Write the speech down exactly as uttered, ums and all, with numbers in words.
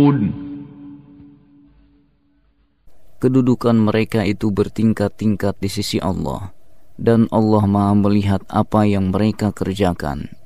Kedudukan mereka itu bertingkat-tingkat di sisi Allah, dan Allah Maha melihat apa yang mereka kerjakan.